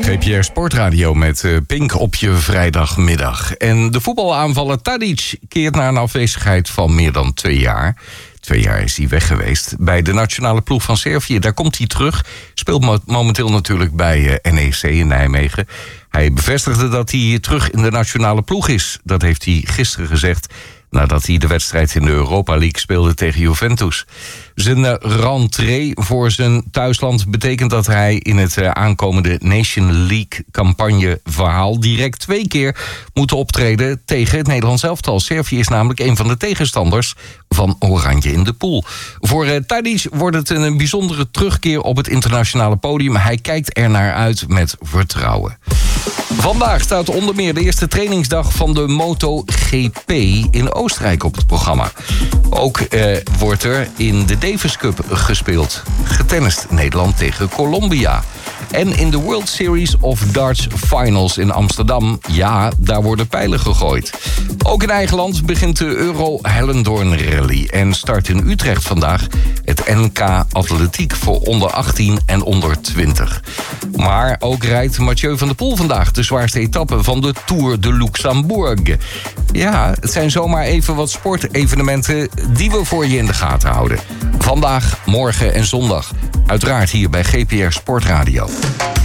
GPR Sportradio met Pink op je vrijdagmiddag. En de voetbalaanvaller Tadic keert na een afwezigheid van meer dan 2 jaar. 2 jaar is hij weg geweest bij de nationale ploeg van Servië. Daar komt hij terug. Speelt momenteel natuurlijk bij NEC in Nijmegen. Hij bevestigde dat hij terug in de nationale ploeg is. Dat heeft hij gisteren gezegd nadat hij de wedstrijd in de Europa League speelde tegen Juventus. Zijn rentree voor zijn thuisland betekent dat hij in het aankomende Nation League campagneverhaal direct 2 keer moet optreden tegen het Nederlands elftal. Servië is namelijk een van de tegenstanders van Oranje in de pool. Voor Tadic wordt het een bijzondere terugkeer op het internationale podium. Hij kijkt er naar uit met vertrouwen. Vandaag staat onder meer de eerste trainingsdag van de MotoGP in Oostenrijk op het programma. Ook wordt er in de Davis Cup gespeeld. Getennist Nederland tegen Colombia. En in de World Series of Darts Finals in Amsterdam, ja, daar worden pijlen gegooid. Ook in eigen land begint de Euro Hellendoorn Rally. En start in Utrecht vandaag het NK Atletiek voor onder 18 en onder 20. Maar ook rijdt Mathieu van der Poel vandaag de zwaarste etappe van de Tour de Luxembourg. Ja, het zijn zomaar even wat sportevenementen die we voor je in de gaten houden. Vandaag, morgen en zondag. Uiteraard hier bij GPR Sportradio.